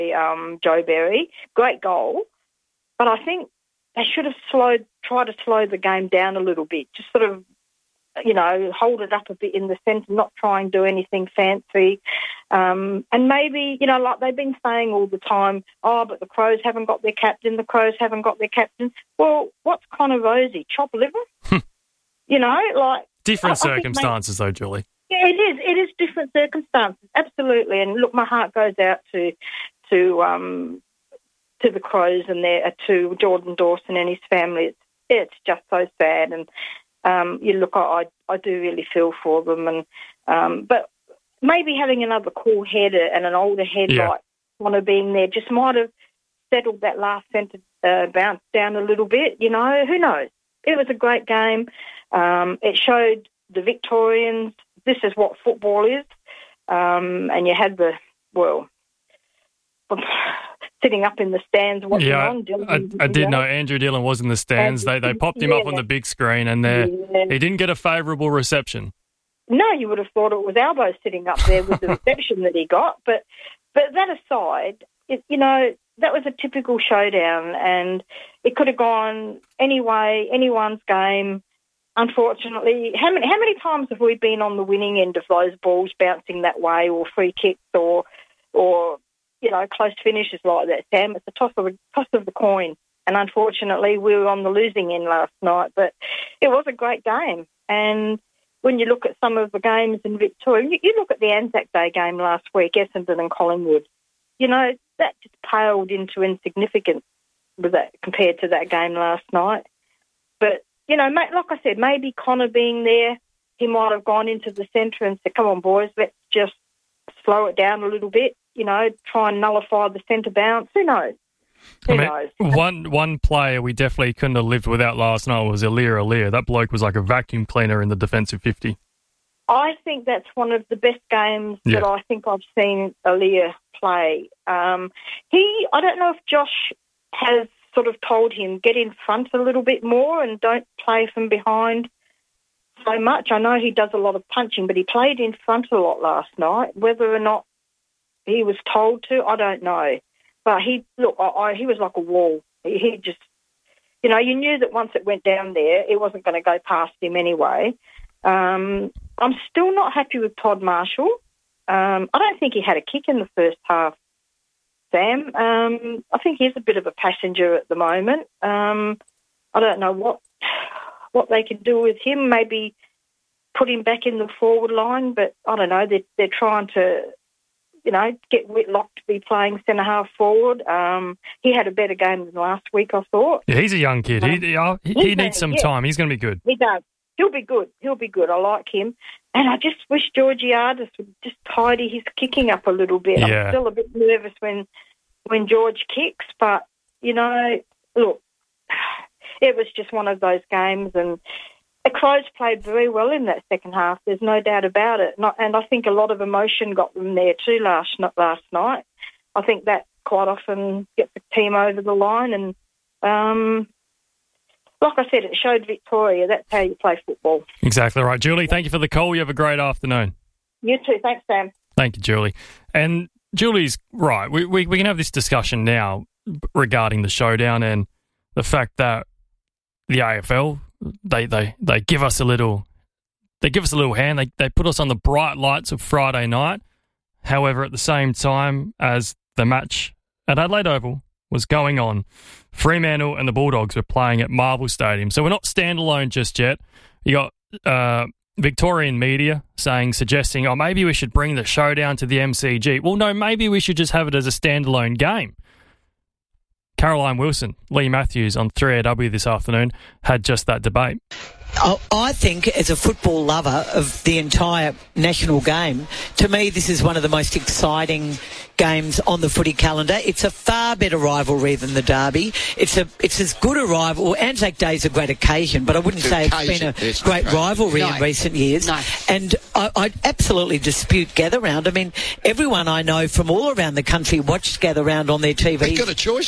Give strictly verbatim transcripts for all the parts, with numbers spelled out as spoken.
um, Joe Berry. Great goal. But I think they should have slowed, tried to slow the game down a little bit, just sort of, you know, hold it up a bit in the centre, not try and do anything fancy. Um, and maybe, you know, like they've been saying all the time, oh, but the Crows haven't got their captain, the Crows haven't got their captain. Well, what's Connor Rozee? Chop liver? You know, like... Different I, circumstances, I though, Julie. Yeah, it is. It is different circumstances, absolutely. And look, my heart goes out to to um, to the Crows and their to Jordan Dawson and his family. It's it's just so sad. And um, you look, I I do really feel for them. And um, but maybe having another cool head and an older head yeah. like Connor being there just might have settled that last centre uh, bounce down a little bit. You know, who knows? It was a great game. Um, it showed the Victorians this is what football is. Um, and you had the, well, sitting up in the stands watching yeah, on. Dylan, I, I did know Andrew Dillon was in the stands. They they popped him yeah. up on the big screen and yeah. he didn't get a favourable reception. No, you would have thought it was Albo sitting up there with the reception that he got. But but that aside, it, you know, that was a typical showdown and it could have gone any way, anyone's game. Unfortunately, how many how many times have we been on the winning end of those balls bouncing that way, or free kicks, or or you know close finishes like that, Sam? It's a toss of a toss of the coin, and unfortunately, we were on the losing end last night. But it was a great game, and when you look at some of the games in Victoria, you, you look at the Anzac Day game last week, Essendon and Collingwood. You know that just paled into insignificance with that compared to that game last night, but. You know, like I said, maybe Connor being there, he might have gone into the centre and said, come on, boys, let's just slow it down a little bit, you know, try and nullify the centre bounce. Who knows? Who I mean, knows? One one player we definitely couldn't have lived without last night was Aliir Aliir. That bloke was like a vacuum cleaner in the defensive fifty. I think that's one of the best games yeah. that I think I've seen Aliir play. Um, he, I don't know if Josh has sort of told him, get in front a little bit more and don't play from behind so much. I know he does a lot of punching, but he played in front a lot last night. Whether or not he was told to, I don't know. But he, look, I, I, he was like a wall. He, he just, you know, you knew that once it went down there, it wasn't going to go past him anyway. Um, I'm still not happy with Todd Marshall. Um, I don't think he had a kick in the first half. Sam, um, I think he's a bit of a passenger at the moment. Um, I don't know what what they can do with him. Maybe put him back in the forward line, but I don't know. They're, they're trying to, you know, get Whitlock to be playing centre half forward. Um, he had a better game than last week, I thought. Yeah, he's a young kid. Um, he he, he needs going, some yeah. time. He's going to be good. He does. He'll be good. He'll be good. I like him. And I just wish Georgiades would just tidy his kicking up a little bit. Yeah. I'm still a bit nervous when when George kicks, but, you know, look, it was just one of those games, and the Crows played very well in that second half. There's no doubt about it. Not, and I think a lot of emotion got them there too last, not last night. I think that quite often gets the team over the line, and um like I said, it showed Victoria that's how you play football. Exactly right. Julie, thank you for the call. You have a great afternoon. You too. Thanks, Sam. Thank you, Julie. And Julie's right. We, we we can have this discussion now regarding the showdown and the fact that the A F L, they, they, they give us a little they give us a little hand. They they put us on the bright lights of Friday night. However, at the same time as the match at Adelaide Oval was going on, Fremantle and the Bulldogs were playing at Marvel Stadium. So we're not standalone just yet. You got uh, Victorian media saying, suggesting, oh, maybe we should bring the showdown to the M C G. Well, no, maybe we should just have it as a standalone game. Caroline Wilson, Lee Matthews on three A W this afternoon had just that debate. I think, as a football lover of the entire national game, to me this is one of the most exciting games on the footy calendar. It's a far better rivalry than the Derby. It's a it's as good a rival. Anzac Day is a great occasion, but I wouldn't say it's been a it's great occasion. rivalry no. in recent years. No. And I, I absolutely dispute Gather Round. I mean, everyone I know from all around the country watched Gather Round on their T Vs. They've got a choice.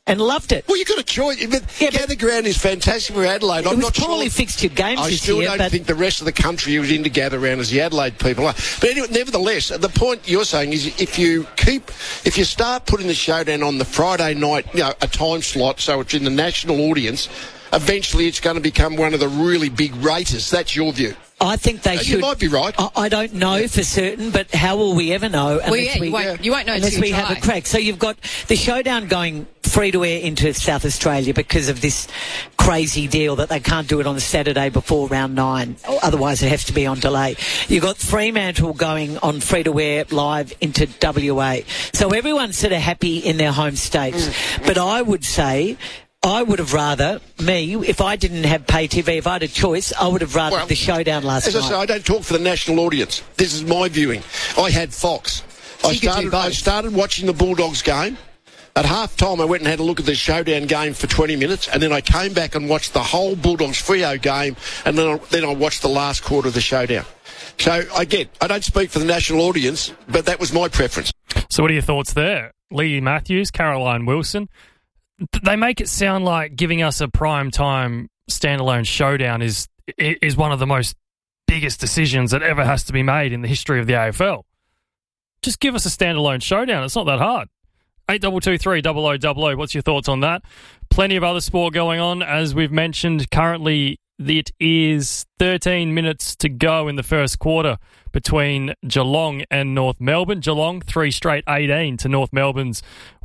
and loved it. Well, you've got a choice. But yeah, Gather Ground is fantastic for Adelaide. It I'm was not poorly sure. fixtured games I this still year, don't but think the rest of the country was into Gather Round as the Adelaide people are. But anyway, nevertheless, the point you're saying is if you keep, if you start putting the showdown on the Friday night, you know, a time slot, so it's in the national audience, eventually it's going to become one of the really big races. That's your view. I think they uh, should. You might be right. I, I don't know yeah. for certain, but how will we ever know unless well, yeah, we, you, won't, you won't know unless we try. have a crack? So you've got the showdown going free to air into South Australia because of this crazy deal that they can't do it on the Saturday before round nine. Otherwise, it has to be on delay. You've got Fremantle going on free to air live into W A. So everyone's sort of happy in their home states. Mm. But I would say, I would have rather, me, if I didn't have pay T V, if I had a choice, I would have rather well, the showdown last as night. As I say, I don't talk for the national audience. This is my viewing. I had Fox. So I started, I started watching the Bulldogs game. At half-time, I went and had a look at the showdown game for twenty minutes, and then I came back and watched the whole Bulldogs-Freo game, and then I, then I watched the last quarter of the showdown. So I get, I don't speak for the national audience, but that was my preference. So what are your thoughts there? Lee Matthews, Caroline Wilson. They make it sound like giving us a prime time standalone showdown is is one of the most biggest decisions that ever has to be made in the history of the A F L. Just give us a standalone showdown. It's not that hard. eight two two three double oh double oh. What's your thoughts on that? Plenty of other sport going on. As we've mentioned, currently it is thirteen minutes to go in the first quarter between Geelong and North Melbourne. Geelong, three straight eighteen to North Melbourne's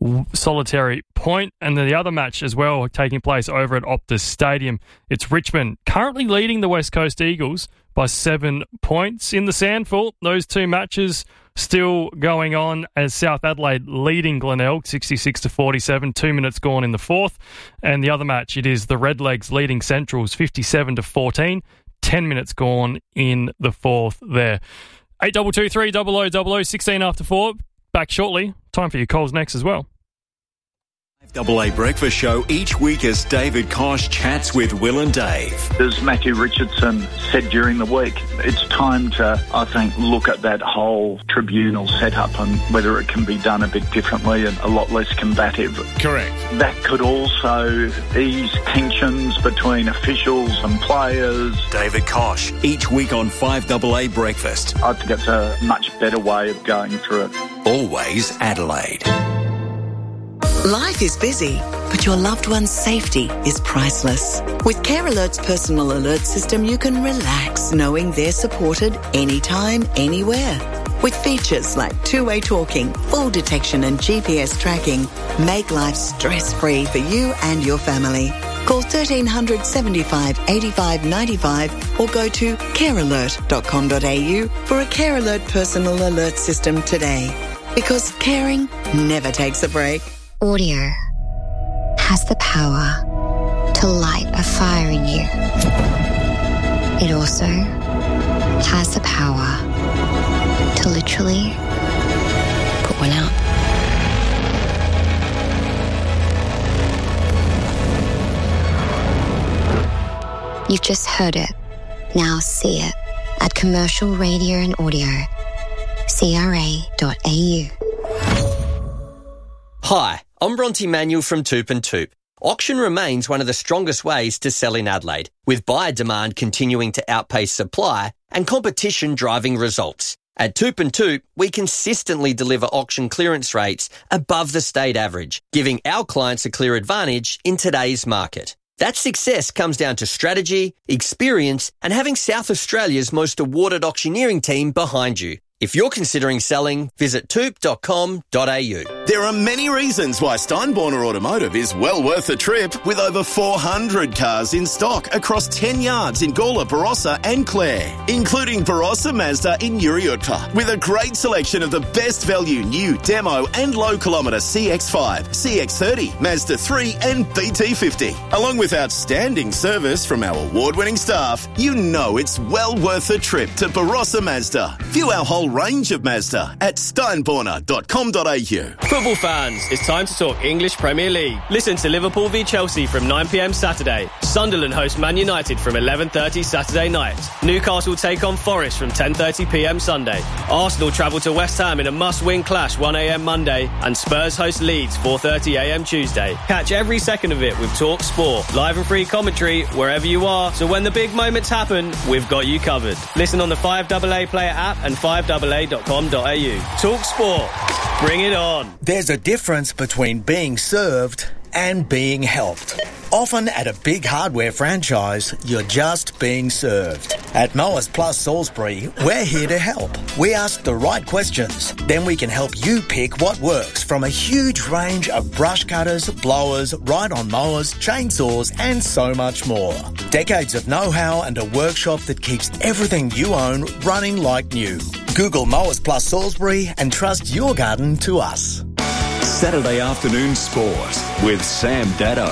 solitary point. And then the other match as well taking place over at Optus Stadium. It's Richmond currently leading the West Coast Eagles by seven points. In the Sandful, those two matches still going on as South Adelaide leading Glenelg sixty-six to forty-seven, two minutes gone in the fourth. And the other match, it is the Redlegs leading Centrals fifty-seven to fourteen, ten minutes gone in the fourth there. eight two two three double oh double oh, sixteen after four. Back shortly. Time for your calls next as well. Double A Breakfast Show each week as David Kosh chats with Will and Dave. As Matthew Richardson said during the week, it's time to, I think, look at that whole tribunal setup and whether it can be done a bit differently and a lot less combative. Correct. That could also ease tensions between officials and players. David Kosh, each week on five double A Breakfast. I think it's a much better way of going through it. Always Adelaide. Life is busy, but your loved one's safety is priceless. With Care Alert's personal alert system, you can relax knowing they're supported anytime, anywhere. With features like two-way talking, fall detection and G P S tracking, make life stress-free for you and your family. Call thirteen hundred seventy-five eighty-five ninety-five or go to care alert dot com dot a u for a Care Alert personal alert system today. Because caring never takes a break. Audio has the power to light a fire in you. It also has the power to literally put one out. You've just heard it. Now see it at Commercial Radio and Audio, C R A dot A U. Hi, I'm Bronte Manuel from Toop and Toop. Auction remains one of the strongest ways to sell in Adelaide, with buyer demand continuing to outpace supply and competition driving results. At Toop and Toop, we consistently deliver auction clearance rates above the state average, giving our clients a clear advantage in today's market. That success comes down to strategy, experience, and having South Australia's most awarded auctioneering team behind you. If you're considering selling, visit toop dot com dot a u. There are many reasons why Steinborner Automotive is well worth the trip, with over four hundred cars in stock across ten yards in Gawler, Barossa and Clare, including Barossa Mazda in Uriutpa, with a great selection of the best value new demo and low kilometre C X five, C X thirty, Mazda three and B T fifty. Along with outstanding service from our award-winning staff, you know it's well worth the trip to Barossa Mazda. View our whole full range of Mazda at steinborner dot com dot a u. Football fans, it's time to talk English Premier League. Listen to Liverpool v Chelsea from nine p m Saturday. Sunderland host Man United from eleven thirty Saturday night. Newcastle take on Forest from ten thirty p m Sunday. Arsenal travel to West Ham in a must-win clash one a m Monday. And Spurs host Leeds four thirty a m Tuesday. Catch every second of it with Talk Sport. Live and free commentary wherever you are. So when the big moments happen, we've got you covered. Listen on the five A A Player app and five A A dot com dot a u. Talk Sport. Bring it on. There's a difference between being served and being helped. Often at a big hardware franchise, you're just being served. At Mowers Plus Salisbury, we're here to help. We ask the right questions, then we can help you pick what works from a huge range of brush cutters, blowers, ride-on mowers, chainsaws and so much more. Decades of know-how and a workshop that keeps everything you own running like new. Google Mowers Plus Salisbury and trust your garden to us. Saturday afternoon sport with Sam Dado.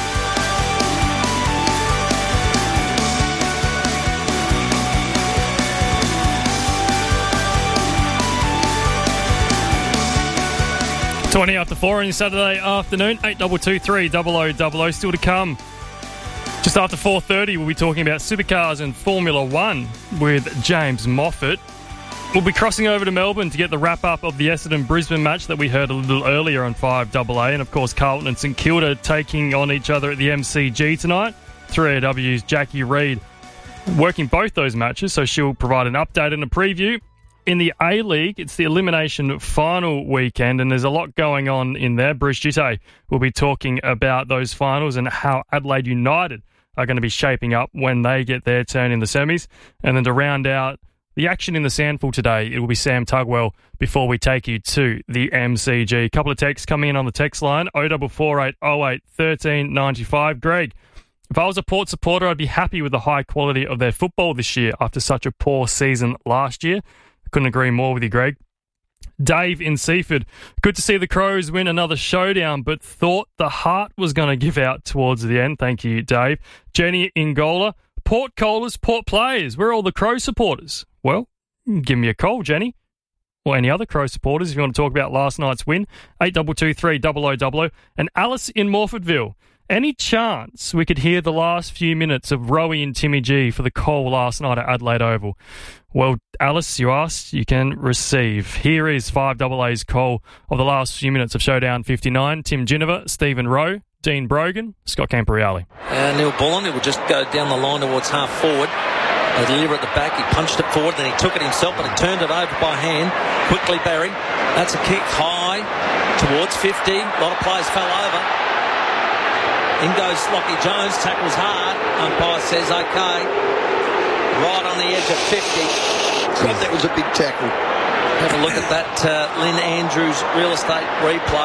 twenty after four on your Saturday afternoon, eight two two three double oh double oh still to come. Just after four thirty, we'll be talking about supercars and Formula One with James Moffat. We'll be crossing over to Melbourne to get the wrap-up of the Essendon-Brisbane match that we heard a little earlier on five A A. And, of course, Carlton and St Kilda taking on each other at the M C G tonight. three A W's Jackie Reid working both those matches, so she'll provide an update and a preview. In the A-League, it's the elimination final weekend, and there's a lot going on in there. Bruce Jitte will be talking about those finals and how Adelaide United are going to be shaping up when they get their turn in the semis. And then to round out the action in the Sandful today, it will be Sam Tugwell before we take you to the M C G. A couple of texts coming in on the text line, oh four four eight oh eight one three nine five. Greg, if I was a Port supporter, I'd be happy with the high quality of their football this year after such a poor season last year. Couldn't agree more with you, Greg. Dave in Seaford, good to see the Crows win another showdown, but thought the heart was going to give out towards the end. Thank you, Dave. Jenny in Gola, Port Colas, Port players. Where are all the Crow supporters? Well, give me a call, Jenny. Or any other Crow supporters if you want to talk about last night's win. eight two two three double oh double oh. And Alice in Morfordville. Any chance we could hear the last few minutes of Rowie and Timmy G for the call last night at Adelaide Oval? Well, Alice, you asked, you can receive. Here is five A A's call of the last few minutes of Showdown fifty-nine. Tim Ginniver, Stephen Rowe, Dean Brogan, Scott Camporeale. Uh, Neil Bullen, it would just go down the line towards half forward. They deliver at the back, he punched it forward, then he took it himself, but he turned it over by hand. Quickly, Barry. That's a kick high towards fifty. A lot of players fell over. In goes Lockie Jones, tackles hard. Umpire says okay. Right on the edge of fifty. God, that was a big tackle. Have a look at that uh, Lynn Andrews real estate replay.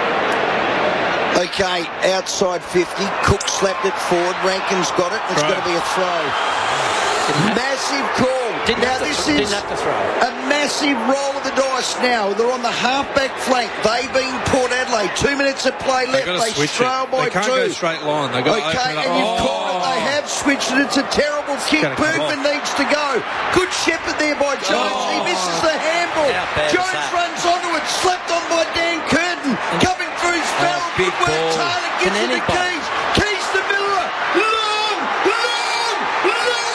Okay, outside fifty. Cook slapped it forward. Rankin's got it. It's got to be a throw. Massive call. Didn't now have to, this didn't is have to throw. a massive roll of the dice now. They're on the half-back flank. They being Port Adelaide. Two minutes of play left. They trail by two. They can't two. go straight line. They got okay, to and you've oh. called it. They have switched it. It's a terrible kick. Bergman needs to go. Good shepherd there by Jones. Oh. He misses the handball. Jones runs onto it. Slapped on by Dan Curtin. Coming through his foul. Oh, big Good work. ball. Taylor gets it to Keys. Keys to Miller. Long, long, long.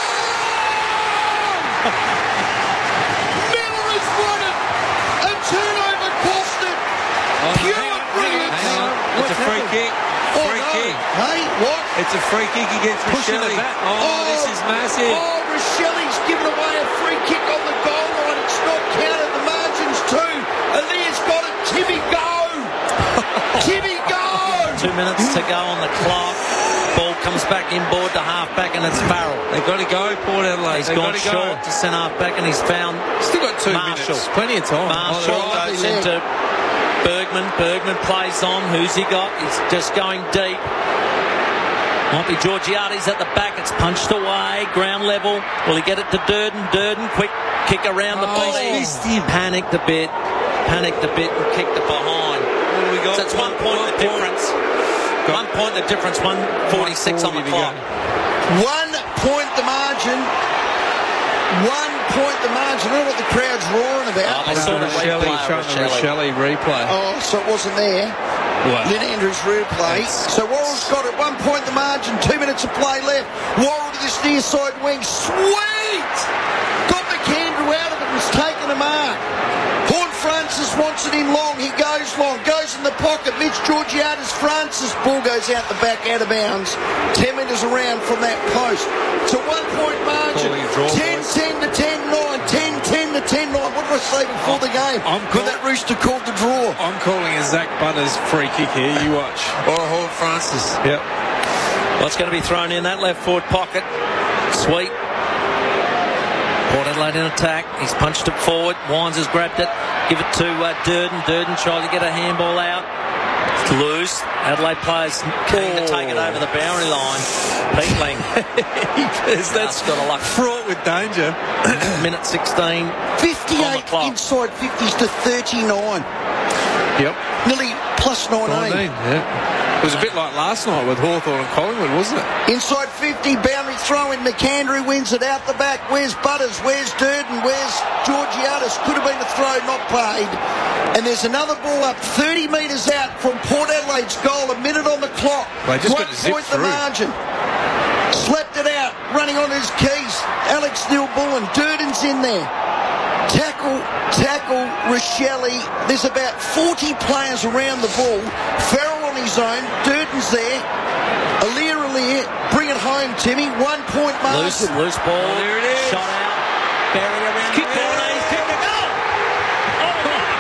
Miller has won it. A turnover cost it. Oh, Pure brilliance. It's a free kick. Oh, Free no. kick. Hey, what? It's a free kick against Pushing Rochelle. it back. Oh, Oh, this is massive. Oh, Rochelle's given away a free kick on the goal line. It's not counted. The margin's two. Elias got it. Timmy, go. Timmy, go. Two minutes to go on the clock. Ball comes back inboard to half-back and it's Farrell. They've got to go, Port Adelaide. He's They've gone got to short go. to centre half-back and he's found Still got two Marshall. minutes. Plenty of time. Marshall Oh, goes right. into Bergman. Bergman plays on. Who's he got? He's just going deep. Might be Georgiades at the back. It's punched away. Ground level. Will he get it to Durden? Durden, quick kick around the Oh, body. missed him. Panicked a bit. Panicked a bit and kicked it behind. What do we got? So it's one point the difference. One point the difference. one forty-six on the clock. One point the margin. One point the margin. I don't know what the crowd's roaring about. Oh, I saw the Shelley, showing the Shelley replay. Oh, so it wasn't there. Wow. Lynn Andrews replay. So Worrell's got it. One point the margin. Two minutes of play left. Worrell to this near side wing. Sweet! Got McAndrew out of it and has taken a mark. Horn Francis wants it in long. He goes long. Goes in the pocket. Mitch Georgiades Francis. Ball goes out the back, out of bounds. Ten metres around from that post. It's a one-point margin. ten ten to ten nine. ten ten to ten nine. What did I say before the game? I'm When that rooster called the draw. I'm calling a Zach Butters free kick here. You watch. Or a Horn Francis. Yep. Well, it's going to be thrown in that left forward pocket. Sweet. Port Adelaide in attack. He's punched it forward. Wines has grabbed it. Give it to uh, Durden. Durden tried to get a handball out. It's loose. Adelaide players keen to take it over the boundary line. Peatling. That's got a luck. Fraught with danger. Minute sixteen. fifty-eight inside fifties to thirty-nine. Yep. Nearly plus nineteen. nineteen, yeah. It was a bit like last night with Hawthorn and Collingwood, wasn't it? Inside fifty, boundary throw in. McAndrew wins it out the back. Where's Butters? Where's Durden? Where's Georgiades? Could have been a throw, not paid. And there's another ball up thirty metres out from Port Adelaide's goal. A minute on the clock. They just One got to zip point the through. margin. Slapped it out, running on his keys. Alex Neil-Bullen. Durden's in there. Tackle, tackle, Rochelle. There's about forty players around the ball. Farrell on his own. Durden's there. Alir, Alir. Bring it home, Timmy. One point margin. Loose, loose ball. Oh, there it is. Shot out. Barry around the corner. He's kicked a goal. Oh,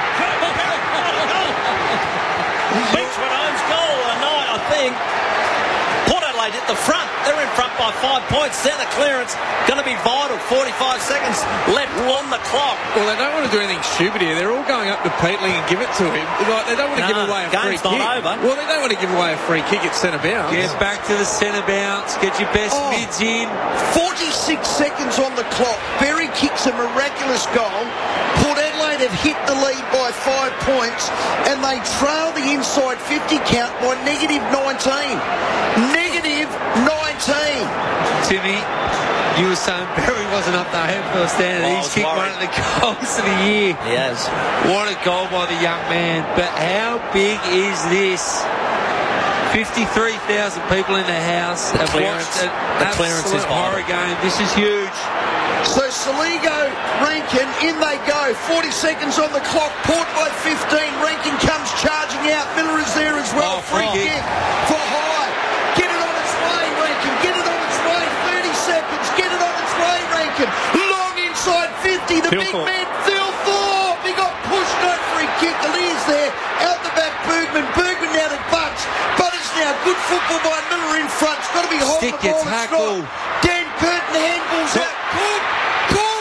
goal. Beachwood Home's goal of the night, I think. Port Adelaide at the front. They're in front by five points. Centre clearance. Going to be vital. forty-five seconds left on the clock. Well, they don't want to do anything stupid here. They're all going up to Peatling and give it to him. Like, they don't want to Nah, give away a free game's not kick. over. Well, they don't want to give away a free kick at centre bounce. Get back to the centre bounce. Get your best Oh. mids in. forty-six seconds on the clock. Berry kicks a miraculous goal. Port Adelaide have hit the lead by five points and they trail the inside fifty count by negative nineteen. Negative nineteen. Timmy, you were saying Barry wasn't up there first standard. Oh, I He's was kicked worried. one of the goals of the year. He has. What a goal by the young man. But how big is this? fifty-three thousand people in the house have clearance- watched an the clearance is absolute vital. horror game. This is huge. So Saligo, Rankin, in they go. forty seconds on the clock. Port by fifteen. Rankin comes charging out. Miller is there as well. Oh, Free free kick for High. Get it on its way, Rankin. Get it on its way. thirty seconds. Get it on its way, Rankin. Long inside fifty. The Phil big Thorpe. man, Phil Thorpe. He got pushed. No free kick. Alir's there. Out the back, Bergman. Bergman now to Butts. Butts now. Good football by Miller in front. It's got to be holding Stick the your ball. It's tackle. not. Dan Curtin handballs out. Cook. Cook.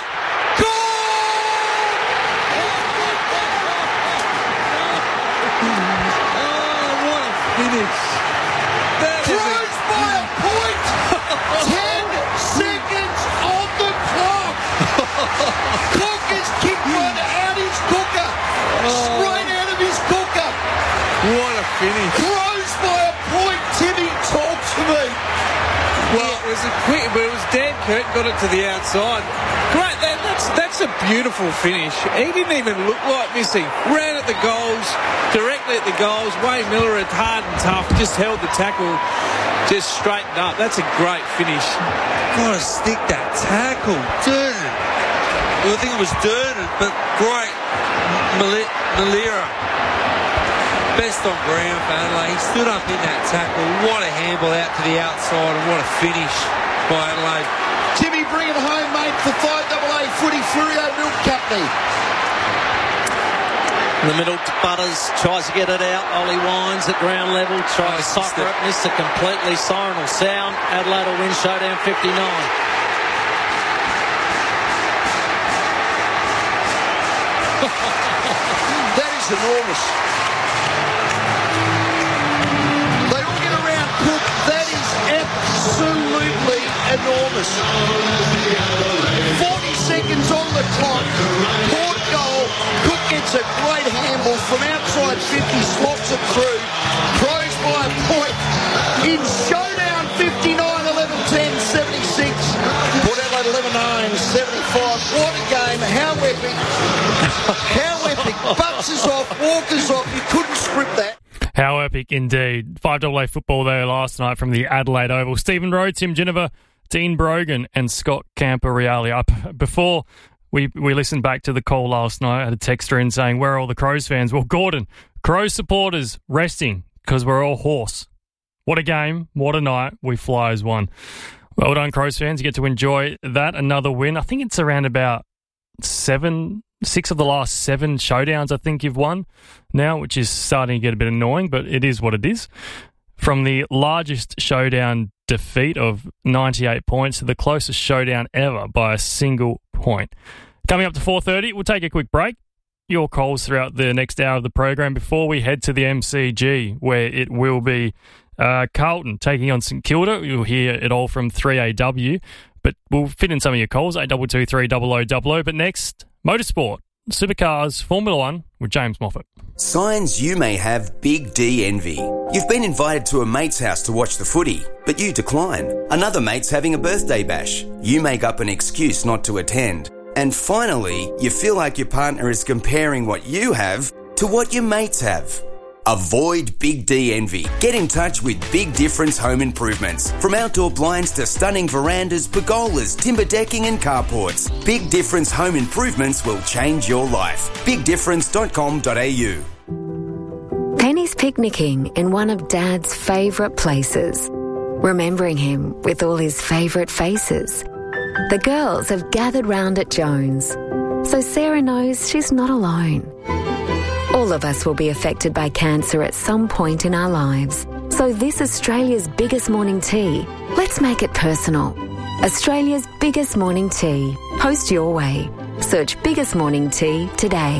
What a finish. That is a- Throws by a point. Ten seconds on the clock. Cook has kicked one out his cooker. Straight out of his cooker. What a finish. Throws by a point. Timmy, talk to me. Well, it was a quick, but it was Dan Curtin got it to the outside. Great, that, that's that's a beautiful finish. He didn't even look like missing. Ran at the goals, directly at the goals. Wayne Miller had hard and tough, just held the tackle, just straightened up. That's a great finish. Gotta stick that tackle. Durden. Well, I think it was Durden, but great. Mal- Malira. Best on ground for Adelaide. He stood up in that tackle. What a handball out to the outside and what a finish by Adelaide. Timmy, bring it home, mate, for five double A footy. Furio Milk Company. In the middle, Butters tries to get it out. Ollie Wines at ground level, tries to soccer it, missed it completely. Siren will sound. Adelaide will win showdown fifty-nine. That is enormous. They all get around Cook. That is absolutely enormous. forty seconds on the clock. Port goal. Cook gets a great handball from outside fifty, slots it through. Crows by a point. In showdown fifty-nine, eleven ten, seventy-six. Port Adelaide eleven nine, seventy-five. What a Faces off, walkers off. You couldn't script that. How epic indeed. five A A football there last night from the Adelaide Oval. Stephen Rowe, Tim Ginniver, Dean Brogan and Scott Camporeale. Up before we we listened back to the call last night, I had a texter in saying, where are all the Crows fans? Well, Gordon, Crows supporters resting because we're all hoarse. What a game. What a night. We fly as one. Well done, Crows fans. You get to enjoy that. Another win. I think it's around about seven, six of the last seven showdowns I think you've won now, which is starting to get a bit annoying, but it is what it is. From the largest showdown defeat of ninety-eight points to the closest showdown ever by a single point. Coming up to four thirty, we'll take a quick break. Your calls throughout the next hour of the program before we head to the M C G, where it will be uh, Carlton taking on St Kilda. You'll hear it all from three A W, but we'll fit in some of your calls, eight two two three double oh double oh. But next, motorsport, supercars, Formula One with James Moffat. Signs you may have Big D envy. You've been invited to a mate's house to watch the footy, but you decline. Another mate's having a birthday bash. You make up an excuse not to attend. And finally, you feel like your partner is comparing what you have to what your mates have. Avoid Big D envy. Get in touch with Big Difference Home Improvements. From outdoor blinds to stunning verandas, pergolas, timber decking and carports, Big Difference Home Improvements will change your life. big difference dot com dot a u. Penny's picnicking in one of Dad's favourite places, remembering him with all his favourite faces. The girls have gathered round at Jones, so Sarah knows she's not alone. All of us will be affected by cancer at some point in our lives. So this Australia's biggest morning tea, let's make it personal. Australia's biggest morning tea. Post your way. Search Biggest Morning Tea today.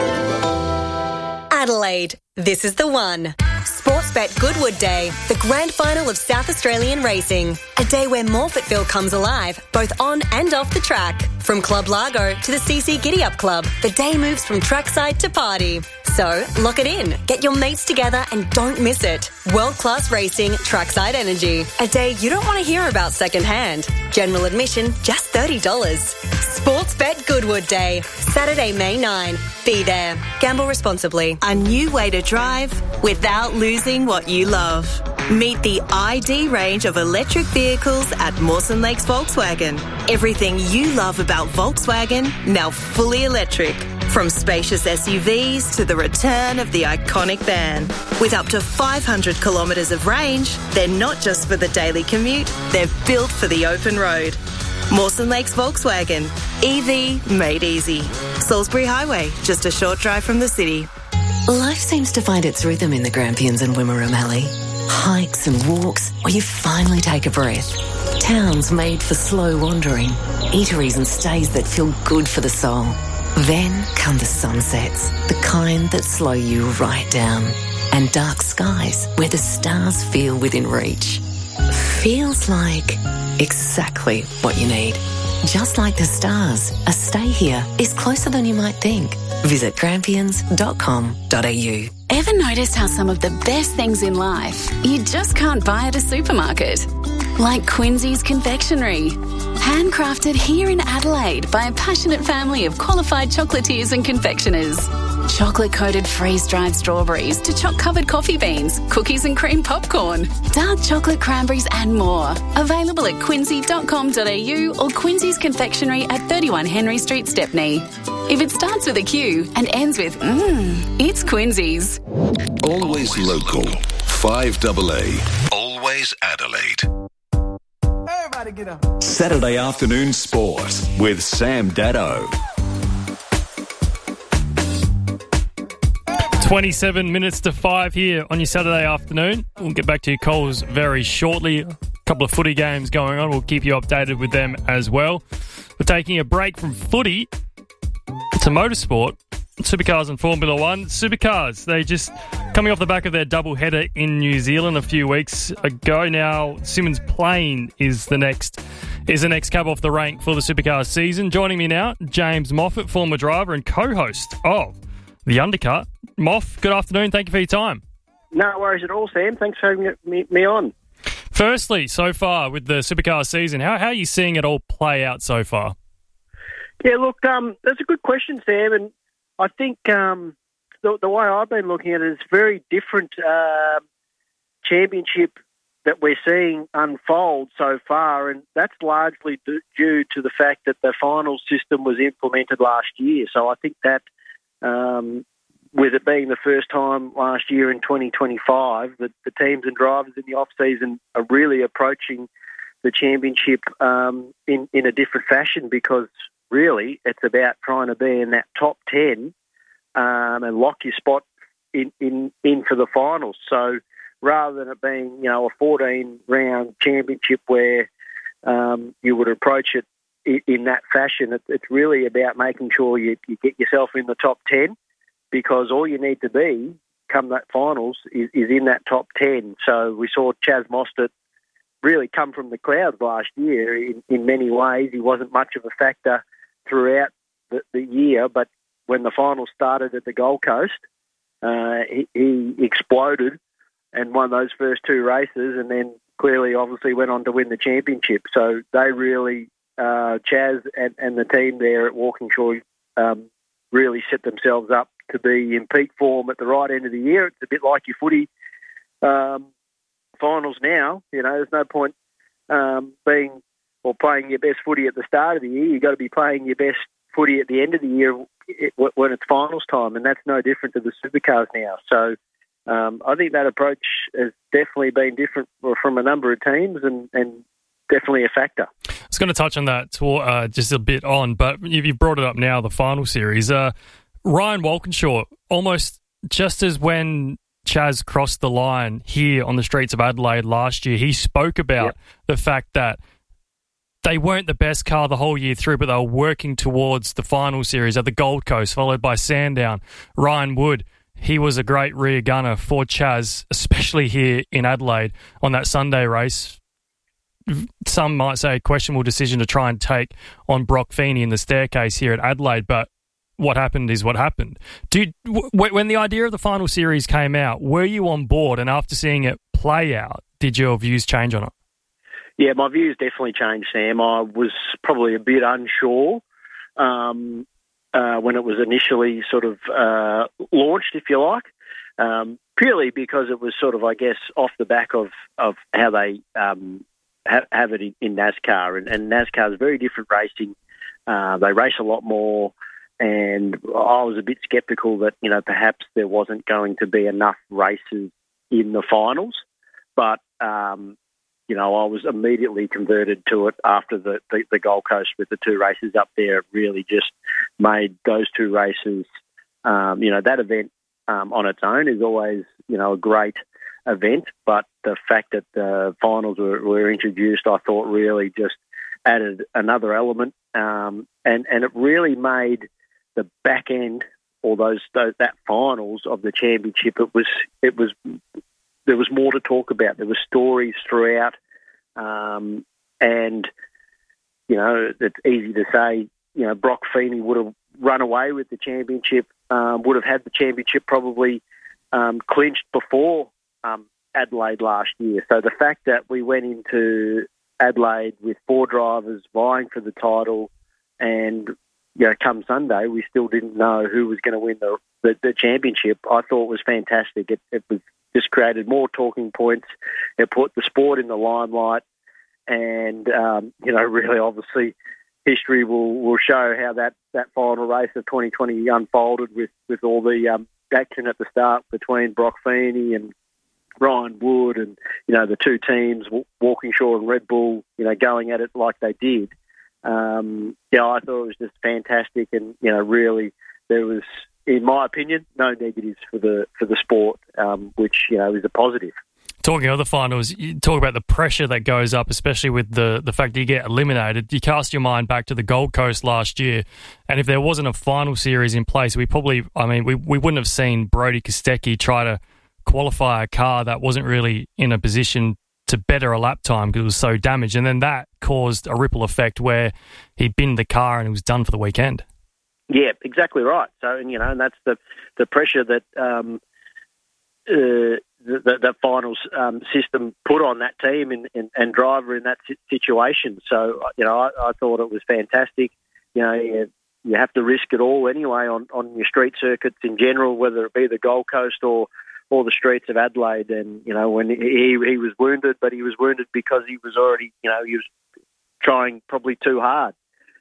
Adelaide, this is the one. Sportsbet Goodwood Day, the grand final of South Australian racing. A day where Morphettville comes alive, both on and off the track. From Club Largo to the C C Giddy Up Club, the day moves from trackside to party. So, lock it in, get your mates together and don't miss it. World-class racing, trackside energy. A day you don't want to hear about secondhand. General admission, just thirty dollars. Sportsbet Goodwood Day, Saturday, May ninth. Be there. Gamble responsibly. A new way to drive without losing what you love. Meet the I D range of electric vehicles at Mawson Lakes Volkswagen. Everything you love about Volkswagen, now fully electric. From spacious S U Vs to the return of the iconic van. With up to five hundred kilometres of range, they're not just for the daily commute, they're built for the open road. Mawson Lakes Volkswagen. E V made easy. Salisbury Highway, just a short drive from the city. Life seems to find its rhythm in the Grampians and Wimmera Mallee. Hikes and walks where you finally take a breath. Towns made for slow wandering. Eateries and stays that feel good for the soul. Then come the sunsets, the kind that slow you right down. And dark skies where the stars feel within reach. Feels like exactly what you need. Just like the stars, a stay here is closer than you might think. Visit grampians dot com dot a u. Ever noticed how some of the best things in life you just can't buy at a supermarket? Like Quincy's Confectionery. Handcrafted here in Adelaide by a passionate family of qualified chocolatiers and confectioners. Chocolate-coated freeze-dried strawberries to choc-covered coffee beans, cookies and cream popcorn, dark chocolate cranberries and more. Available at quincy dot com dot a u or Quincy's Confectionery at thirty-one Henry Street, Stepney. If it starts with a Q and ends with mmm, it's Quincy's. Always local. five A A. Always Adelaide. Everybody get up. Saturday afternoon sport with Sam Daddo. twenty-seven minutes to five here on your Saturday afternoon. We'll get back to your calls very shortly. A couple of footy games going on. We'll keep you updated with them as well. We're taking a break from footy to motorsport. Supercars and Formula One. Supercars, they just coming off the back of their double header in New Zealand a few weeks ago. Now Simmons Plain is the next is the next cab off the rank for the Supercars season. Joining me now, James Moffat, former driver and co-host of The Undercut. Moff, good afternoon. Thank you for your time. No worries at all, Sam. Thanks for having me, me on. Firstly, so far with the Supercars season, how, how are you seeing it all play out so far? Yeah, look, um, that's a good question, Sam, and I think um, the, the way I've been looking at it. It's very different uh, championship that we're seeing unfold so far, and that's largely due to the fact that the final system was implemented last year. So I think that, um, with it being the first time last year in twenty twenty-five, that the teams and drivers in the off-season are really approaching the championship um, in, in a different fashion, because really it's about trying to be in that top ten um, and lock your spot in, in, in for the finals. So rather than it being, you know, a fourteen-round championship where um, you would approach it in, in that fashion, it, it's really about making sure you, you get yourself in the top ten, because all you need to be come that finals is, is in that top ten. So we saw Chaz Mostert really come from the clouds last year in, in many ways. He wasn't much of a factor throughout the, the year, but when the finals started at the Gold Coast, uh, he, he exploded and won those first two races, and then clearly obviously went on to win the championship. So they really, uh, Chaz and, and the team there at Walkinshaw um, really set themselves up to be in peak form at the right end of the year. It's a bit like your footy um, finals now. You know, there's no point um, being or playing your best footy at the start of the year. You've got to be playing your best footy at the end of the year when it's finals time, and that's no different to the supercars now. So um, I think that approach has definitely been different from a number of teams, and, and definitely a factor. I was going to touch on that to, uh, just a bit on, but you've brought it up now, the final series. Uh, Ryan Walkinshaw, almost just as when Chaz crossed the line here on the streets of Adelaide last year, he spoke about yep. the fact that they weren't the best car the whole year through, but they were working towards the final series at the Gold Coast, followed by Sandown. Ryan Wood, he was a great rear gunner for Chaz, especially here in Adelaide on that Sunday race. Some might say a questionable decision to try and take on Brock Feeney in the staircase here at Adelaide, but what happened is what happened. Dude, w- when the idea of the final series came out, were you on board? And after seeing it play out, did your views change on it? Yeah, my views definitely changed, Sam. I was probably a bit unsure um, uh, when it was initially sort of uh, launched, if you like, um, purely because it was sort of, I guess, off the back of, of how they um, ha- have it in, in NASCAR. And, and NASCAR is very different racing. Uh, they race a lot more. And I was a bit sceptical that, you know, perhaps there wasn't going to be enough races in the finals. But, um, you know, I was immediately converted to it after the, the, the Gold Coast with the two races up there. It really just made those two races, um, you know, that event um, on its own is always, you know, a great event. But the fact that the finals were, were introduced, I thought really just added another element. Um, and, and it really made the back end, or those, those that finals of the championship, it was it was there was more to talk about. There were stories throughout, um, and you know it's easy to say. You know, Brock Feeney would have run away with the championship, um, would have had the championship probably um, clinched before um, Adelaide last year. So the fact that we went into Adelaide with four drivers vying for the title, and you know, come Sunday, we still didn't know who was going to win the, the, the championship. I thought was fantastic. It, it was just created more talking points. It put the sport in the limelight, and um, you know, really, obviously, history will, will show how that, that final race of twenty twenty unfolded with, with all the um, action at the start between Brock Feeney and Ryan Wood, and you know, the two teams, Walkinshaw and Red Bull, you know, going at it like they did. Um, yeah, I thought it was just fantastic, and you know, really, there was, in my opinion, no negatives for the for the sport, um, which you know is a positive. Talking of the finals, you talk about the pressure that goes up, especially with the the fact that you get eliminated. You cast your mind back to the Gold Coast last year, and if there wasn't a final series in place, we probably, I mean, we we wouldn't have seen Brody Kostecki try to qualify a car that wasn't really in a position to better a lap time because it was so damaged. And then that caused a ripple effect where he binned the car and it was done for the weekend. Yeah, exactly right. So, and, you know, and that's the, the pressure that um, uh, the, the, the finals um, system put on that team and, and, and driver in that situation. So, you know, I, I thought it was fantastic. You know, you have to risk it all anyway on, on your street circuits in general, whether it be the Gold Coast or, or the streets of Adelaide. And, you know, when he, he was wounded, but he was wounded because he was already, you know, he was trying probably too hard.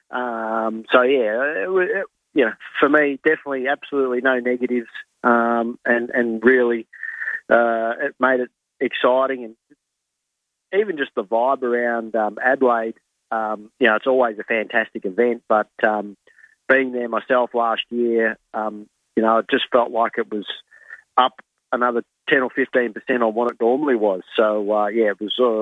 Um, so, yeah, it, it, you know, for me, definitely absolutely no negatives, um, and, and really uh, it made it exciting. And even just the vibe around um, Adelaide, um, you know, it's always a fantastic event, but um, being there myself last year, um, you know, it just felt like it was up another ten or fifteen percent on what it normally was. So, uh, yeah, it was uh,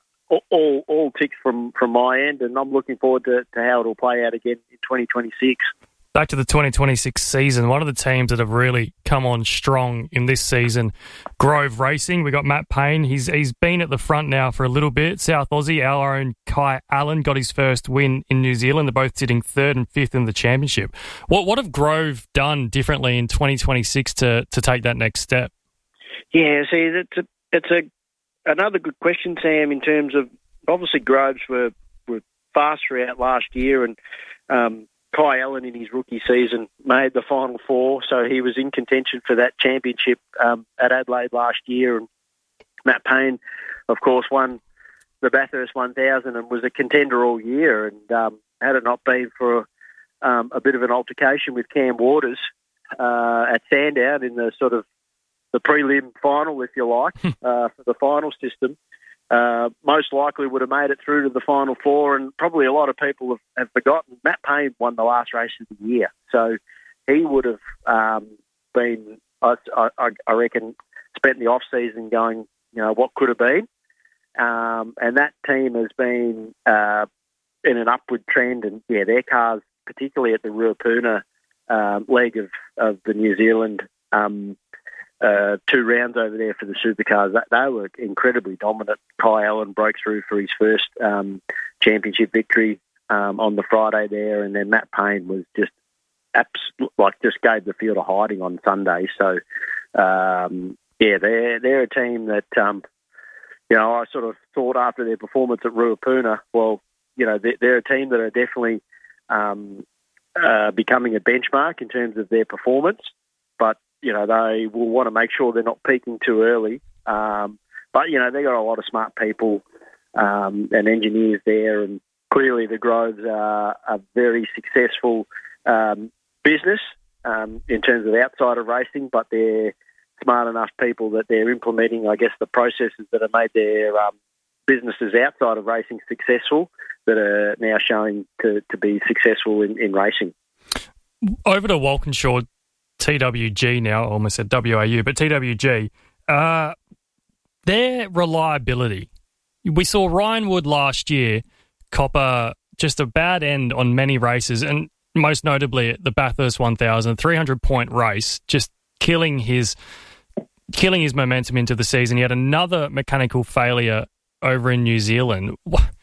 all all ticks from, from my end, and I'm looking forward to, to how it'll play out again in twenty twenty-six. Back to the twenty twenty-six season, one of the teams that have really come on strong in this season, Grove Racing. We got Matt Payne. He's he's been at the front now for a little bit. South Aussie, our own Kai Allen, got his first win in New Zealand. They're both sitting third and fifth in the championship. What what have Grove done differently in twenty twenty-six to to take that next step? Yeah, see, that's a, it's a another good question, Sam. In terms of obviously Groves were were fast throughout last year, and um, Kai Allen in his rookie season made the Final Four, so he was in contention for that championship um, at Adelaide last year. And Matt Payne, of course, won the Bathurst one thousand and was a contender all year. And um, had it not been for um, a bit of an altercation with Cam Waters uh, at Sandown in the sort of the prelim final, if you like, uh, for the final system, Uh, most likely would have made it through to the Final Four, and probably a lot of people have, have forgotten Matt Payne won the last race of the year. So he would have um, been, I, I, I reckon, spent the off-season going, you know, what could have been. Um, and that team has been uh, in an upward trend, and, yeah, their cars, particularly at the Ruapuna um, leg of, of the New Zealand um Uh, two rounds over there for the supercars, that they were incredibly dominant. Kai Allen broke through for his first um, championship victory um, on the Friday there, and then Matt Payne was just abs- like just gave the field a hiding on Sunday. So um, yeah, they're they're a team that um, you know I sort of thought after their performance at Ruapuna, well, you know they're, they're a team that are definitely um, uh, becoming a benchmark in terms of their performance, but you know, they will want to make sure they're not peaking too early. Um, but, you know, they've got a lot of smart people um, and engineers there, and clearly the Groves are a very successful um, business um, in terms of outside of racing, but they're smart enough people that they're implementing, I guess, the processes that have made their um, businesses outside of racing successful that are now showing to, to be successful in, in racing. Over to Walkinshaw, T W G now, I almost said W A U, but T W G, uh, their reliability. We saw Ryan Wood last year copper just a bad end on many races, and most notably at the Bathurst one thousand, three hundred point race, just killing his killing his momentum into the season. He had another mechanical failure over in New Zealand.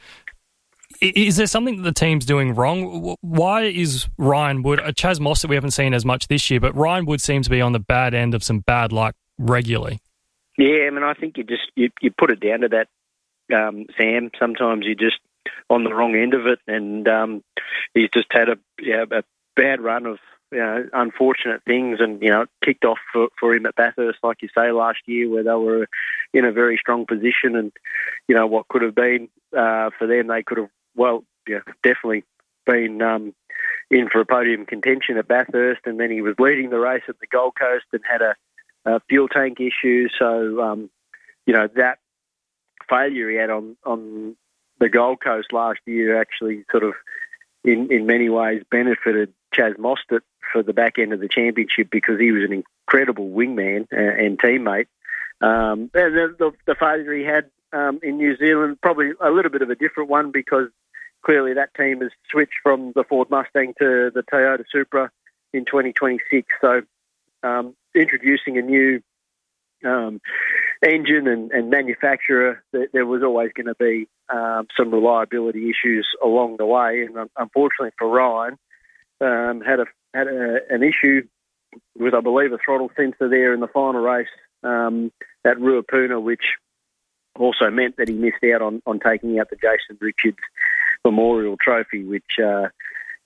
Is there something that the team's doing wrong? Why is Ryan Wood, a Chaz Moss that we haven't seen as much this year, but Ryan Wood seems to be on the bad end of some bad luck regularly? Yeah, I mean, I think you just you, you put it down to that, um, Sam. Sometimes you're just on the wrong end of it, and um, he's just had a, you know, a bad run of you know, unfortunate things, and you know, it kicked off for, for him at Bathurst, like you say, last year, where they were in a very strong position, and you know what could have been uh, for them, they could have. Well, yeah, definitely been um, in for a podium contention at Bathurst, and then he was leading the race at the Gold Coast and had a, a fuel tank issue. So, um, you know, that failure he had on, on the Gold Coast last year actually sort of, in, in many ways, benefited Chaz Mostert for the back end of the championship because he was an incredible wingman and, and teammate. Um, and the, the, the failure he had um, in New Zealand, probably a little bit of a different one because clearly that team has switched from the Ford Mustang to the Toyota Supra in twenty twenty-six. So um, introducing a new um, engine and, and manufacturer, there, there was always going to be um, some reliability issues along the way. And unfortunately for Ryan, um, had a had a, an issue with, I believe, a throttle sensor there in the final race um, at Ruapuna, which also meant that he missed out on, on taking out the Jason Richards Memorial Trophy, which, uh,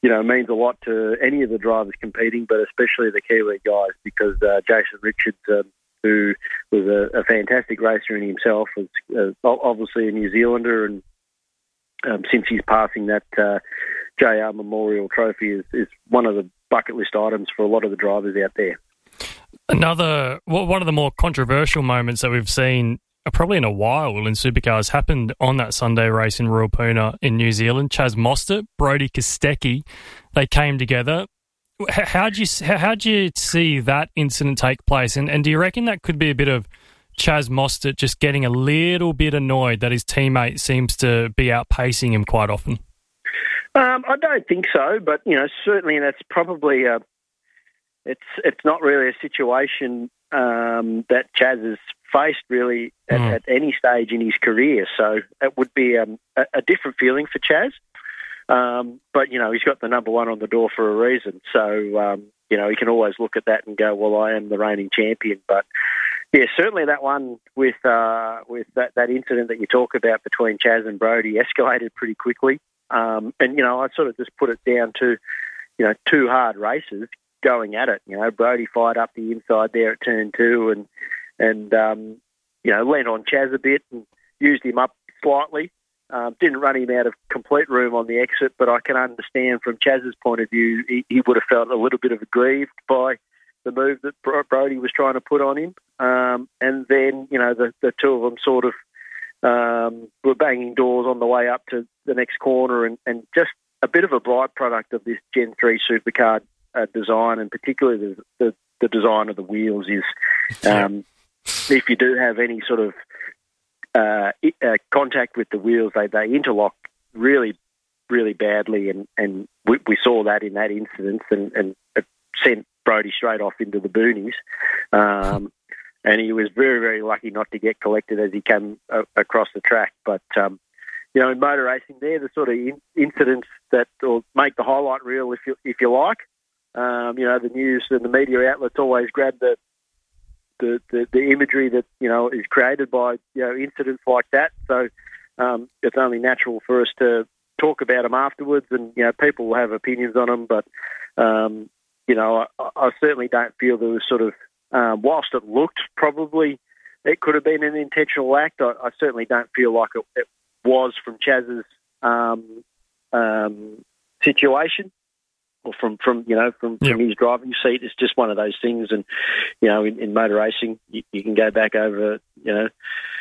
you know, means a lot to any of the drivers competing, but especially the Kiwi guys, because uh, Jason Richards, um, who was a, a fantastic racer in himself, was uh, obviously a New Zealander, and um, since he's passing that uh, J R Memorial Trophy is, is one of the bucket list items for a lot of the drivers out there. Another, well, one of the more controversial moments that we've seen uh, probably in a while in supercars happened on that Sunday race in Ruapuna in New Zealand. Chaz Mostert, Brody Kostecki, they came together. How do you how do you see that incident take place? And and do you reckon that could be a bit of Chaz Mostert just getting a little bit annoyed that his teammate seems to be outpacing him quite often? Um, I don't think so, but you know, certainly that's probably a. It's it's not really a situation um, that Chaz has faced really at, mm. at any stage in his career. So it would be um, a, a different feeling for Chaz. Um, but, you know, he's got the number one on the door for a reason. So, um, you know, he can always look at that and go, well, I am the reigning champion. But, yeah, certainly that one with uh, with that, that incident that you talk about between Chaz and Brody escalated pretty quickly. Um, and, you know, I sort of just put it down to, you know, two hard races going at it. You know, Brody fired up the inside there at turn two and, and um, you know, leaned on Chaz a bit and used him up slightly. Um, didn't run him out of complete room on the exit, but I can understand from Chaz's point of view, he, he would have felt a little bit of aggrieved by the move that Brody was trying to put on him. Um, and then, you know, the, the two of them sort of um, were banging doors on the way up to the next corner, and, and just a bit of a byproduct of this Gen three supercar uh, design, and particularly the, the, the design of the wheels is um, if you do have any sort of Uh, uh, contact with the wheels, they, they interlock really, really badly, and, and we, we saw that in that incident, and, and it sent Brody straight off into the boonies. Um, and he was very, very lucky not to get collected as he came uh, across the track. But, um, you know, in motor racing, they're the sort of in, incidents that will make the highlight reel, if you, if you like. Um, you know, the news and the media outlets always grab the The, the, the imagery that, you know, is created by, you know, incidents like that. So um, it's only natural for us to talk about them afterwards, and, you know, people will have opinions on them. But, um, you know, I, I certainly don't feel there was sort of, um, whilst it looked probably it could have been an intentional act, I, I certainly don't feel like it, it was from Chaz's um, um, situation. Or from, from you know from, yep. from his driving seat. It's just one of those things, and you know in, in motor racing you, you can go back over you know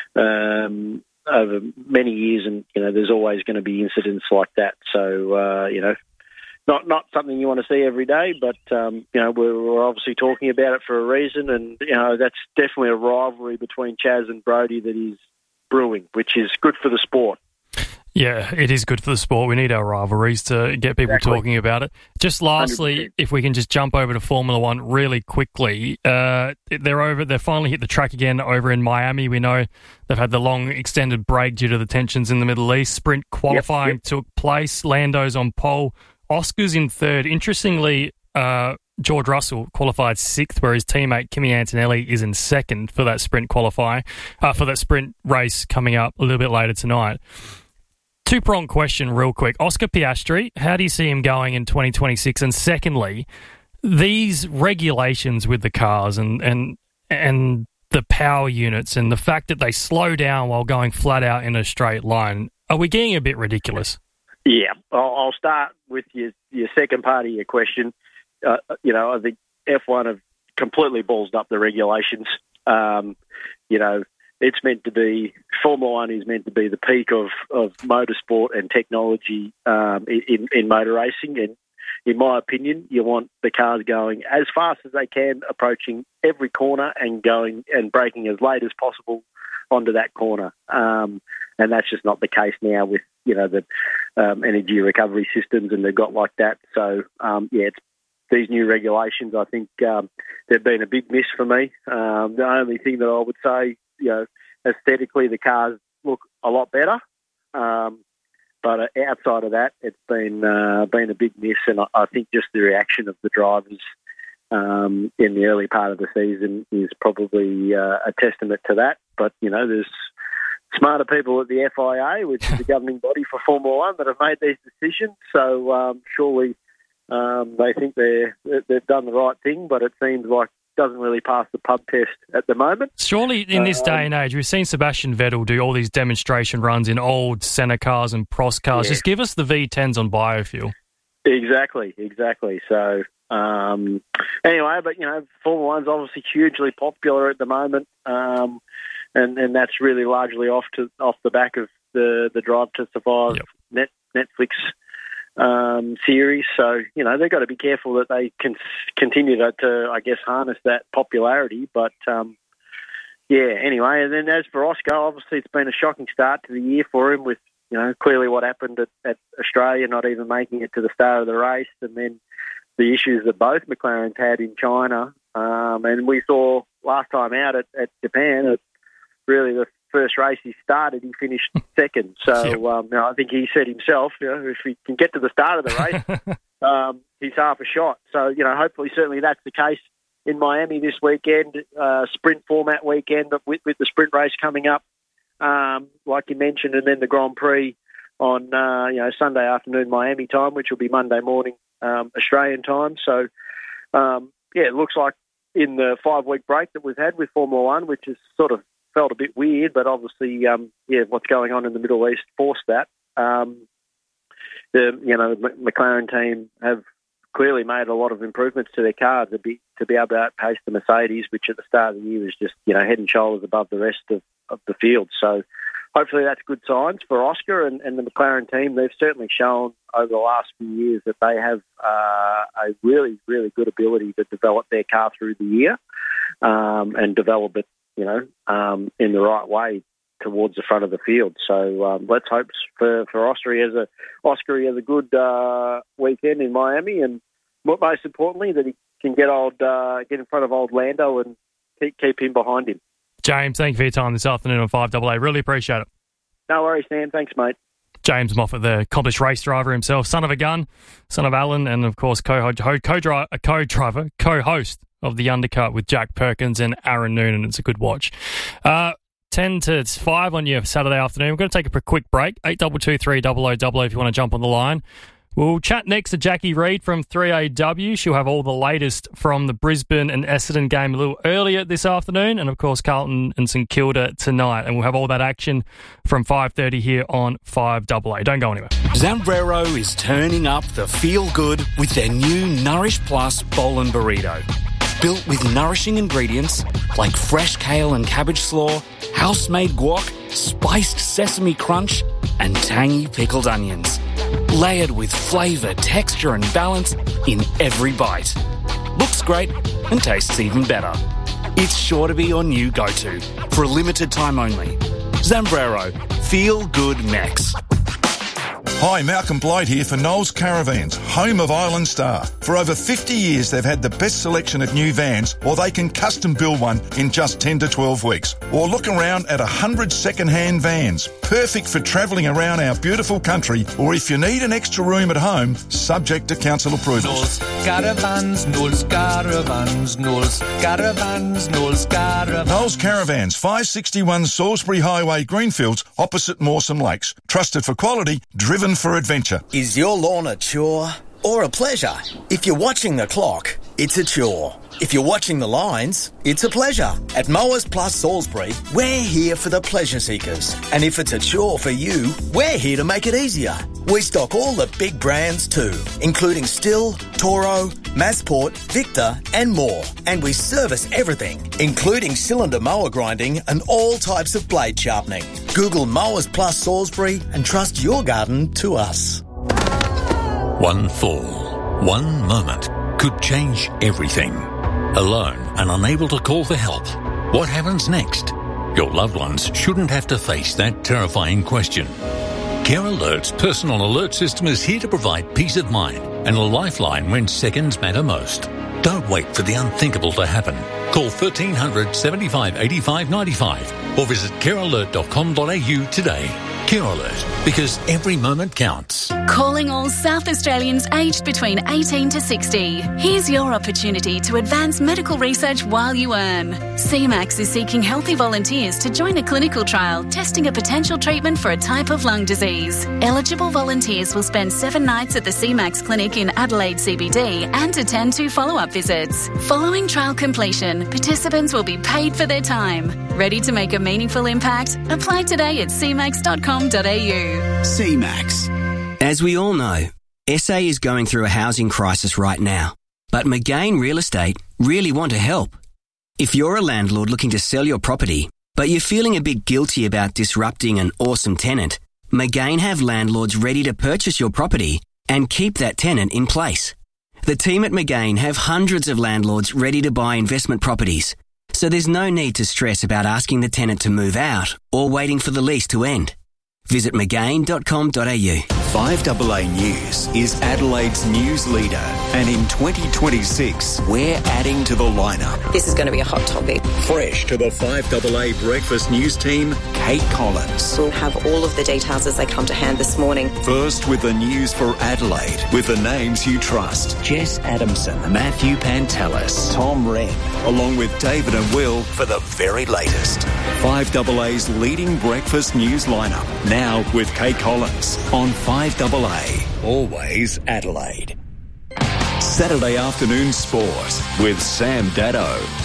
um, over many years, and you know there's always going to be incidents like that. So uh, you know not not something you want to see every day, but um, you know we're, we're obviously talking about it for a reason, and you know that's definitely a rivalry between Chaz and Brody that is brewing, which is good for the sport. Yeah, it is good for the sport. We need our rivalries to get people exactly. talking about it. Just lastly, one hundred percent. If we can just jump over to Formula One really quickly. Uh, they're over. They've finally hit the track again over in Miami. We know they've had the long extended break due to the tensions in the Middle East. Sprint qualifying yep, yep. took place. Lando's on pole. Oscar's in third. Interestingly, uh, George Russell qualified sixth, where his teammate Kimi Antonelli is in second for that sprint qualify, uh, for that sprint race coming up a little bit later tonight. Two-pronged question real quick. Oscar Piastri, how do you see him going in twenty twenty-six? And secondly, these regulations with the cars and, and, and the power units and the fact that they slow down while going flat out in a straight line, are we getting a bit ridiculous? Yeah, I'll, I'll start with your, your second part of your question. Uh, you know, I think F one have completely ballsed up the regulations. Um, you know, it's meant to be, Formula One is meant to be the peak of, of motorsport and technology um, in, in motor racing. And in my opinion, you want the cars going as fast as they can, approaching every corner and going and braking as late as possible onto that corner. Um, and that's just not the case now with, you know, the um, energy recovery systems and they've got like that. So, um, yeah, it's, these new regulations, I think um, they've been a big miss for me. Um, the only thing that I would say, you know, aesthetically the cars look a lot better, um, but outside of that, it's been uh, been a big miss, and I, I think just the reaction of the drivers um, in the early part of the season is probably uh, a testament to that. But you know, there's smarter people at the F I A, which is the governing body for Formula One, that have made these decisions. So um, surely Um, they think they're, they've done the right thing, but it seems like it doesn't really pass the pub test at the moment. Surely in this um, day and age, we've seen Sebastian Vettel do all these demonstration runs in old Senna cars and Prost cars. Yeah. Just give us the V tens on biofuel. Exactly, exactly. So, um, anyway, but, you know, Formula One's obviously hugely popular at the moment, um, and, and that's really largely off to off the back of the, the Drive to Survive yep. net, Netflix um, series. So, you know, they've got to be careful that they can continue to, to I guess, harness that popularity. But, um, yeah, anyway, and then as for Oscar, obviously it's been a shocking start to the year for him with, you know, clearly what happened at, at Australia, not even making it to the start of the race, and then the issues that both McLarens had in China. Um, and we saw last time out at, at Japan, it, really the first race he started, he finished second. So yep. um, you know, I think he said himself, you know, if he can get to the start of the race, um, he's half a shot. So, you know, hopefully, certainly that's the case in Miami this weekend, uh, sprint format weekend, but with, with the sprint race coming up. Um, like you mentioned, and then the Grand Prix on uh, you know Sunday afternoon Miami time, which will be Monday morning um, Australian time. So, um, yeah, it looks like in the five-week break that we've had with Formula One, which has sort of felt a bit weird, but obviously, um, yeah, what's going on in the Middle East forced that. Um, the you know McLaren team have clearly made a lot of improvements to their car to be to be able to outpace the Mercedes, which at the start of the year was just you know head and shoulders above the rest of, of the field. So hopefully that's good signs for Oscar and, and the McLaren team. They've certainly shown over the last few years that they have uh, a really, really good ability to develop their car through the year um, and develop it, you know, um, in the right way towards the front of the field. So um, let's hope for, for Oscar he has a Oscar he has a good uh, weekend in Miami, and most importantly that he can get old uh, get in front of old Lando and keep keep him behind him. James, thank you for your time this afternoon on five A A. Really appreciate it. No worries, Sam. Thanks, mate. James Moffat, the accomplished race driver himself, son of a gun, son of Alan, and of course co co-driver, co-driver, co-host of The Undercut with Jack Perkins and Aaron Noonan. It's a good watch. Uh, ten to five on your Saturday afternoon. We're going to take a quick break. eight two two three double oh double oh if you want to jump on the line. We'll chat next to Jackie Reed from three A W. She'll have all the latest from the Brisbane and Essendon game a little earlier this afternoon, and of course Carlton and St Kilda tonight. And we'll have all that action from five thirty here on five A A. Don't go anywhere. Zambrero is turning up the feel-good with their new Nourish Plus Bowl and Burrito. Built with nourishing ingredients like fresh kale and cabbage slaw, house-made guac, spiced sesame crunch, and tangy pickled onions. Layered with flavour, texture and balance in every bite. Looks great and tastes even better. It's sure to be your new go-to for a limited time only. Zambrero. Feel good Mex. Hi, Malcolm Blight here for Knowles Caravans, home of Island Star. For over fifty years, they've had the best selection of new vans, or they can custom build one in just ten to twelve weeks. Or look around at one hundred second-hand vans, perfect for travelling around our beautiful country, or if you need an extra room at home, subject to council approvals. Knowles Caravans, Knowles Caravans, Knowles Caravans, Knowles Caravans. Knowles Caravans, five sixty-one Salisbury Highway, Greenfields, opposite Mawson Lakes. Trusted for quality, driven for adventure. Is your lawn a chore or a pleasure? If you're watching the clock, it's a chore. If you're watching the lines, it's a pleasure. At Mowers Plus Salisbury, we're here for the pleasure seekers. And if it's a chore for you, we're here to make it easier. We stock all the big brands too, including Stihl, Toro, Massport, Victor and more. And we service everything, including cylinder mower grinding and all types of blade sharpening. Google Mowers Plus Salisbury and trust your garden to us. One fall, one moment could change everything. Alone and unable to call for help, what happens next? Your loved ones shouldn't have to face that terrifying question. Care Alert's personal alert system is here to provide peace of mind and a lifeline when seconds matter most. Don't wait for the unthinkable to happen. Call thirteen hundred, seventy-five, eighty-five, ninety-five or visit care alert dot com dot a u today. Cure Alert, because every moment counts. Calling all South Australians aged between eighteen to sixty. Here's your opportunity to advance medical research while you earn. C MAX is seeking healthy volunteers to join a clinical trial testing a potential treatment for a type of lung disease. Eligible volunteers will spend seven nights at the C MAX clinic in Adelaide C B D and attend two follow-up visits. Following trial completion, participants will be paid for their time. Ready to make a meaningful impact? Apply today at c max dot com dot a u. C MAX. As we all know, S A is going through a housing crisis right now, but McGain Real Estate really want to help. If you're a landlord looking to sell your property, but you're feeling a bit guilty about disrupting an awesome tenant, McGain have landlords ready to purchase your property and keep that tenant in place. The team at McGain have hundreds of landlords ready to buy investment properties, so there's no need to stress about asking the tenant to move out or waiting for the lease to end. Visit mcgain dot com dot a u. five A A News is Adelaide's news leader, and in twenty twenty-six, we're adding to the lineup. This is going to be a hot topic. Fresh to the five A A Breakfast News team, Kate Collins. We'll have all of the details as they come to hand this morning. First with the news for Adelaide, with the names you trust. Jess Adamson, Matthew Pantelis, Tom Wren, along with David and Will for the very latest. five A A's leading breakfast news lineup, now with Kate Collins on five A A. Always Adelaide. Saturday afternoon sport with Sam Dado.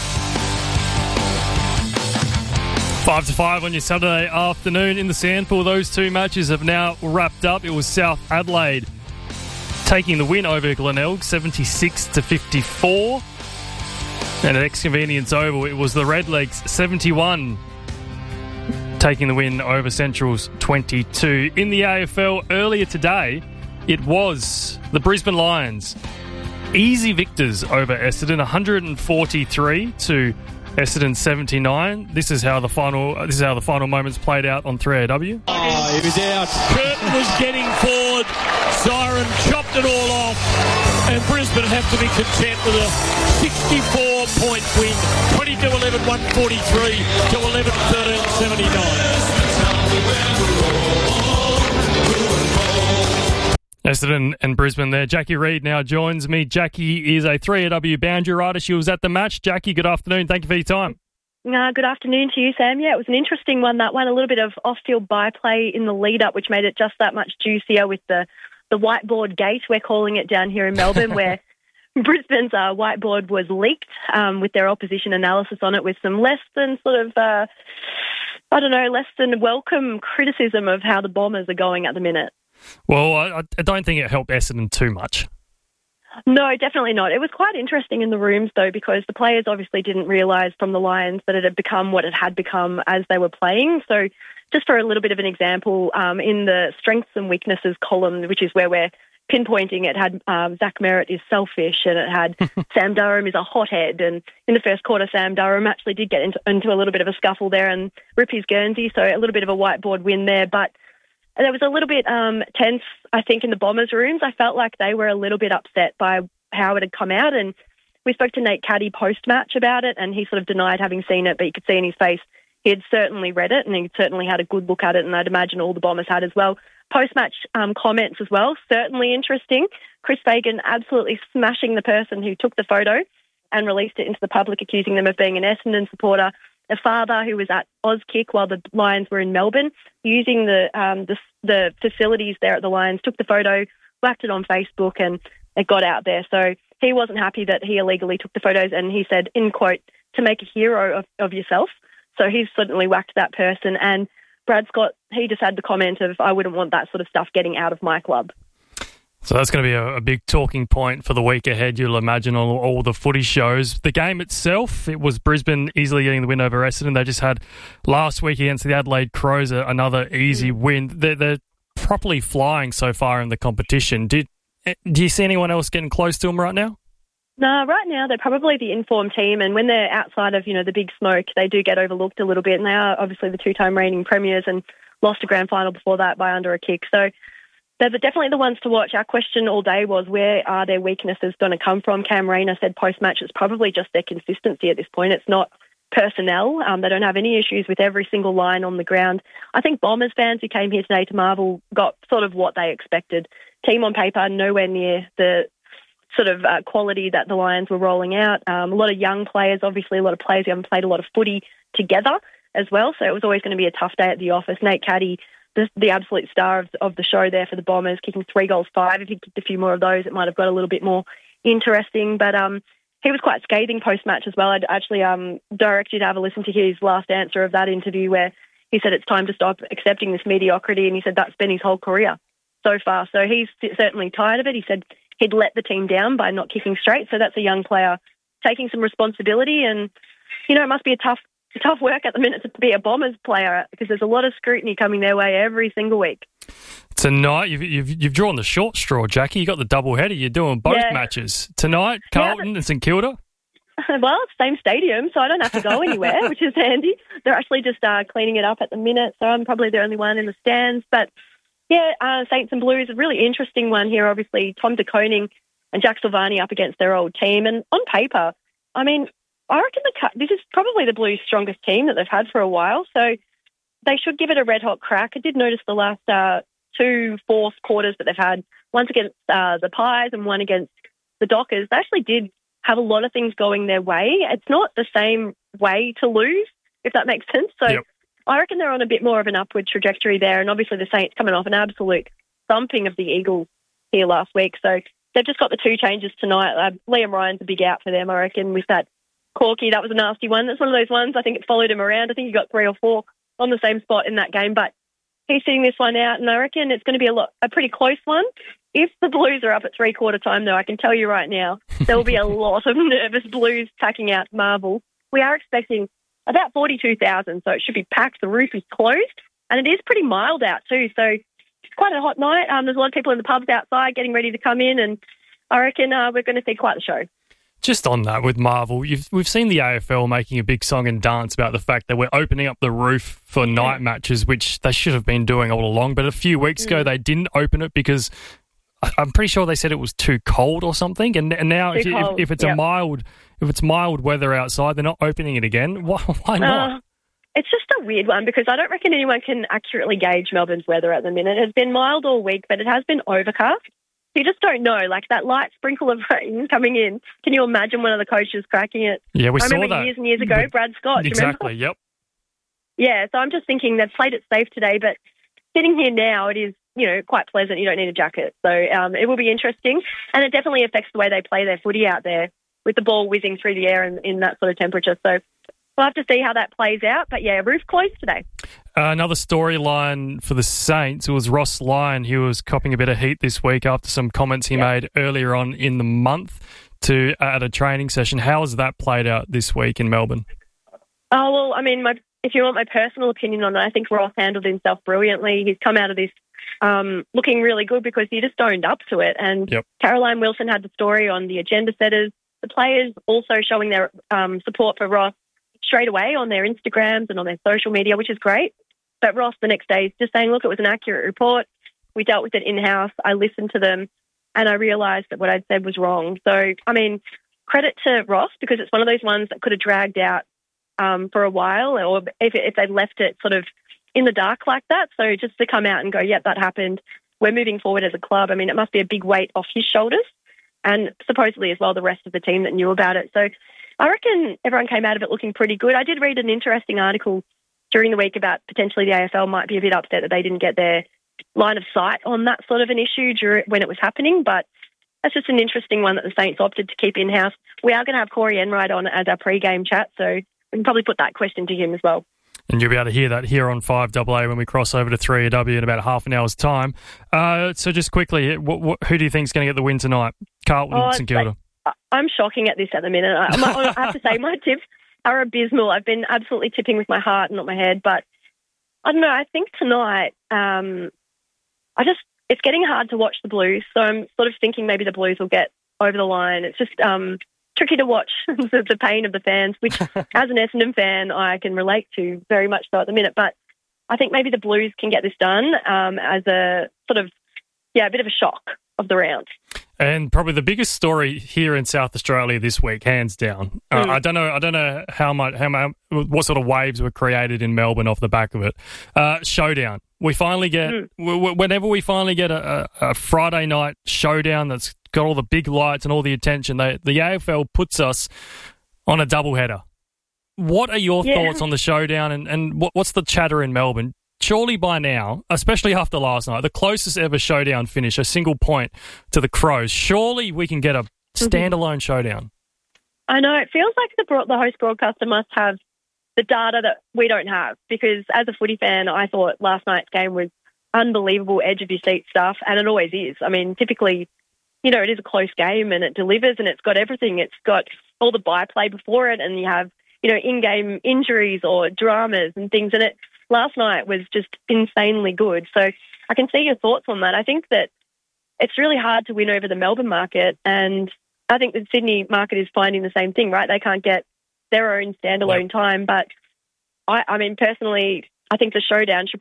Five to five on your Saturday afternoon in the Sandful. Those two matches have now wrapped up. It was South Adelaide taking the win over Glenelg, seventy-six to fifty-four. And at Ex-Convenience Oval, it was the Redlegs, seventy-one, taking the win over Central's twenty-two. In the A F L earlier today, it was the Brisbane Lions, easy victors over Essendon, one forty-three to Essendon seventy-nine. This is how the final. This is how the final moments played out on three A W. Oh, he was out. Curtin was getting forward. Siren chopped it all off, and Brisbane have to be content with a sixty-four point win, twenty-two eleven, one forty-three to eleven thirteen, seventy-nine. Essendon and Brisbane there. Jackie Reid now joins me. Jackie is a three A W boundary rider. She was at the match. Jackie, good afternoon. Thank you for your time. Uh, good afternoon to you, Sam. Yeah, it was an interesting one, that one. A little bit of off-field byplay in the lead-up, which made it just that much juicier with the, the whiteboard gate, we're calling it down here in Melbourne, where Brisbane's uh, whiteboard was leaked um, with their opposition analysis on it, with some less than sort of, uh, I don't know, less than welcome criticism of how the Bombers are going at the minute. Well, I, I don't think it helped Essendon too much. No, definitely not. It was quite interesting in the rooms, though, because the players obviously didn't realise from the Lions that it had become what it had become as they were playing. So just for a little bit of an example, um, in the strengths and weaknesses column, which is where we're pinpointing, it had um, Zach Merritt is selfish, and it had Sam Durham is a hothead. And in the first quarter, Sam Durham actually did get into, into a little bit of a scuffle there and rip his Guernsey, so a little bit of a whiteboard win there. But there was a little bit um, tense, I think, in the Bombers' rooms. I felt like they were a little bit upset by how it had come out. And we spoke to Nate Caddy post-match about it, and he sort of denied having seen it, but you could see in his face he had certainly read it, and he certainly had a good look at it, and I'd imagine all the Bombers had as well. Post-match um, comments as well, certainly interesting. Chris Fagan absolutely smashing the person who took the photo and released it into the public, accusing them of being an Essendon supporter. A father who was at Auskick while the Lions were in Melbourne, using the, um, the the facilities there at the Lions, took the photo, whacked it on Facebook, and it got out there. So he wasn't happy that he illegally took the photos, and he said, in quote, to make a hero of, of yourself. So he's certainly whacked that person. And Brad Scott, he just had the comment of, I wouldn't want that sort of stuff getting out of my club. So that's going to be a, a big talking point for the week ahead, you'll imagine, on all, all the footy shows. The game itself, it was Brisbane easily getting the win over Essendon. They just had last week against the Adelaide Crows another easy win. They're, they're properly flying so far in the competition. Did, do you see anyone else getting close to them right now? No, right now they're probably the informed team, and when they're outside of, you know, the big smoke, they do get overlooked a little bit, and they are obviously the two-time reigning premiers and lost a grand final before that by under a kick. So they're definitely the ones to watch. Our question all day was, where are their weaknesses going to come from? Cam Rayner said post-match it's probably just their consistency at this point. It's not personnel. Um, they don't have any issues with every single line on the ground. I think Bombers fans who came here today to Marvel got sort of what they expected. Team on paper, nowhere near the sort of uh, quality that the Lions were rolling out. Um, a lot of young players, obviously a lot of players who haven't played a lot of footy together as well, so it was always going to be a tough day at the office. Nate Caddy, the, the absolute star of, of the show there for the Bombers, kicking three goals, five. If he kicked a few more of those, it might have got a little bit more interesting, but um, he was quite scathing post-match as well. I'd actually um, direct you to have a listen to his last answer of that interview where he said it's time to stop accepting this mediocrity, and he said that's been his whole career so far. So he's certainly tired of it. He said he'd let the team down by not kicking straight, so that's a young player taking some responsibility, and, you know, it must be a tough tough work at the minute to be a Bombers player because there's a lot of scrutiny coming their way every single week. Tonight, you've, you've, you've drawn the short straw, Jackie. You got the double header. You're doing both Yeah. matches. Tonight, Carlton Yeah, and St Kilda. Well, it's same stadium, so I don't have to go anywhere, which is handy. They're actually just uh, cleaning it up at the minute, so I'm probably the only one in the stands. But, yeah, uh, Saints and Blues, a really interesting one here, obviously. Tom de Koning and Jack Silvani up against their old team. And on paper, I mean, I reckon the cut, this is probably the Blues' strongest team that they've had for a while, so they should give it a red-hot crack. I did notice the last uh, two fourth quarters that they've had, once against uh, the Pies and one against the Dockers. They actually did have a lot of things going their way. It's not the same way to lose, if that makes sense. So yep. I reckon they're on a bit more of an upward trajectory there, and obviously the Saints coming off an absolute thumping of the Eagles here last week. So they've just got the two changes tonight. Uh, Liam Ryan's a big out for them, I reckon, with that Corky. That was a nasty one. That's one of those ones. I think it followed him around. I think he got three or four on the same spot in that game, but he's sitting this one out, and I reckon it's going to be a lot, a pretty close one. If the Blues are up at three-quarter time, though, I can tell you right now, there will be a lot of nervous Blues tacking out Marvel. We are expecting about forty-two thousand, so it should be packed. The roof is closed, and it is pretty mild out too, so it's quite a hot night. Um, there's a lot of people in the pubs outside getting ready to come in, and I reckon uh, we're going to see quite the show. Just on that with Marvel, you've, we've seen the A F L making a big song and dance about the fact that we're opening up the roof for night matches, which they should have been doing all along. But a few weeks mm. ago, they didn't open it because I'm pretty sure they said it was too cold or something. And, and now, if, if, if it's yep. a mild, if it's mild weather outside, they're not opening it again. Why, why not? Uh, it's just a weird one because I don't reckon anyone can accurately gauge Melbourne's weather at the minute. It's been mild all week, but it has been overcast. You just don't know, like that light sprinkle of rain coming in. Can you imagine one of the coaches cracking it? Yeah, we I saw remember that. years and years ago, Brad Scott. Exactly, remember? Yep. Yeah, so I'm just thinking they've played it safe today, but sitting here now, it is, you know, quite pleasant. You don't need a jacket. So um, it will be interesting, and it definitely affects the way they play their footy out there with the ball whizzing through the air in, in that sort of temperature. So we'll have to see how that plays out. But, yeah, roof closed today. Uh, another storyline for the Saints, it was Ross Lyon. He was copping a bit of heat this week after some comments he yep. made earlier on in the month to at a training session. How has that played out this week in Melbourne? Oh, well, I mean, my, if you want my personal opinion on it, I think Ross handled himself brilliantly. He's come out of this um, looking really good because he just owned up to it. And yep. Caroline Wilson had the story on the agenda setters. The players also showing their um, support for Ross straight away on their Instagrams and on their social media, which is great. But Ross the next day is just saying, look, it was an accurate report. We dealt with it in-house. I listened to them and I realised that what I'd said was wrong. So, I mean, credit to Ross because it's one of those ones that could have dragged out um, for a while or if, if they'd left it sort of in the dark like that. So just to come out and go, yep, that happened. We're moving forward as a club. I mean, it must be a big weight off his shoulders and supposedly as well the rest of the team that knew about it. So I reckon everyone came out of it looking pretty good. I did read an interesting article during the week about potentially the A F L might be a bit upset that they didn't get their line of sight on that sort of an issue during, when it was happening, but that's just an interesting one that the Saints opted to keep in-house. We are going to have Corey Enright on as our pre-game chat, so we can probably put that question to him as well. And you'll be able to hear that here on five A A when we cross over to three A W in about half an hour's time. Uh, so just quickly, what, what, who do you think is going to get the win tonight? Carlton, oh, St Kilda? Like, I'm shocking at this at the minute. I, I, I have to say my tips are abysmal. I've been absolutely tipping with my heart, not my head. But I don't know. I think tonight, um, I just it's getting hard to watch the Blues. So I'm sort of thinking maybe the Blues will get over the line. It's just um, tricky to watch the, the pain of the fans, which as an Essendon fan I can relate to very much so at the minute. But I think maybe the Blues can get this done um, as a sort of yeah a bit of a shock of the round. And probably the biggest story here in South Australia this week, hands down. Uh, Mm. I don't know. I don't know how much, how much, what sort of waves were created in Melbourne off the back of it. Uh, showdown. We finally get Mm. w- w- whenever we finally get a, a, a Friday night showdown that's got all the big lights and all the attention. They, the A F L puts us on a doubleheader. What are your Yeah. thoughts on the showdown, and and what, what's the chatter in Melbourne? Surely by now, especially after last night, the closest ever showdown finish, a single point to the Crows. Surely we can get a standalone showdown. I know. It feels like the, broad, the host broadcaster must have the data that we don't have, because as a footy fan, I thought last night's game was unbelievable edge-of-your-seat stuff, and it always is. I mean, typically, you know, it is a close game and it delivers and it's got everything. It's got all the byplay before it, and you have, you know, in-game injuries or dramas and things. And it last night was just insanely good. So I can see your thoughts on that. I think that it's really hard to win over the Melbourne market, and I think the Sydney market is finding the same thing, right? They can't get their own standalone time. But I, I mean, personally, I think the showdown should